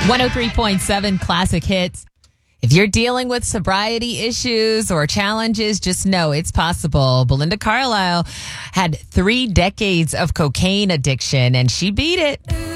103.7 Classic Hits. If you're dealing with sobriety issues or challenges, just know it's possible. Belinda Carlisle had 3 decades of cocaine addiction, and she beat it.